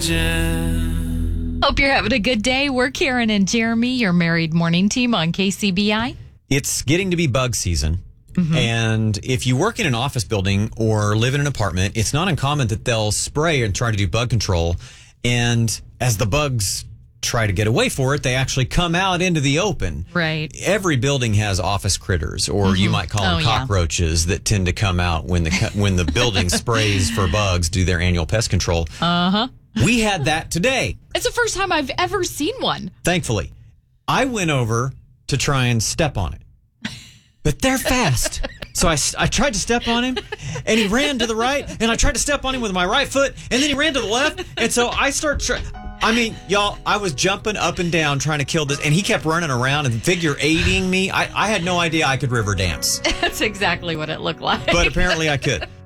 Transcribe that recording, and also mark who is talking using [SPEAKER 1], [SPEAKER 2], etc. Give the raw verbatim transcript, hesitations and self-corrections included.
[SPEAKER 1] Hope you're having a good day. We're Karen and Jeremy, your married morning team on K C B I.
[SPEAKER 2] It's getting to be bug season. Mm-hmm. And if you work in an office building or live in an apartment, it's not uncommon that they'll spray and try to do bug control. And as the bugs try to get away for it, they actually come out into the open.
[SPEAKER 1] Right.
[SPEAKER 2] Every building has office critters, or mm-hmm. you might call them
[SPEAKER 1] oh,
[SPEAKER 2] cockroaches, yeah. that tend to come out when the when the building sprays for bugs, do their annual pest control.
[SPEAKER 1] Uh-huh.
[SPEAKER 2] We had that today.
[SPEAKER 1] It's the first time I've ever seen one.
[SPEAKER 2] Thankfully. I went over to try and step on it. But they're fast. So I, I tried to step on him, and he ran to the right, and I tried to step on him with my right foot, and then he ran to the left, and so I started trying. I mean, y'all, I was jumping up and down trying to kill this, and he kept running around and figure eighting me. I, I had no idea I could river dance.
[SPEAKER 1] That's exactly what it looked like.
[SPEAKER 2] But apparently I could.